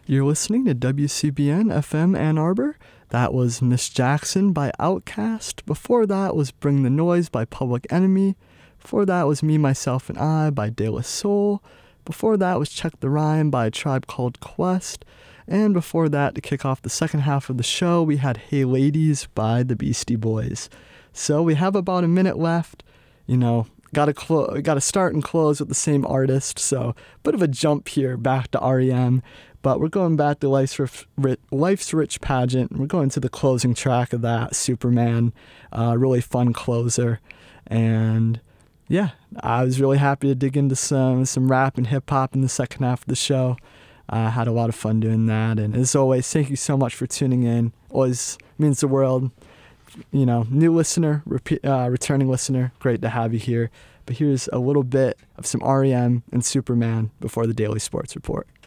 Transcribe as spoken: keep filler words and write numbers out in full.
You're listening to W C B N F M Ann Arbor. That was Miss Jackson by Outkast. Before that was Bring the Noise by Public Enemy. Before that was Me, Myself, and I by De La Soul. Before that was Check the Rhyme by a Tribe Called Quest. And before that, to kick off the second half of the show, we had Hey Ladies by the Beastie Boys. So we have about a minute left. You know, gotta clo- gotta start and close with the same artist. So bit of a jump here back to R E M. But we're going back to Life's Rich, Life's Rich Pageant. We're going to the closing track of that, Superman. Uh, really fun closer. And yeah, I was really happy to dig into some, some rap and hip hop in the second half of the show. I uh, had a lot of fun doing that. And as always, thank you so much for tuning in. Always means the world. You know, new listener, repeat, uh, returning listener, great to have you here. But here's a little bit of some R E M and Superman before the Daily Sports Report.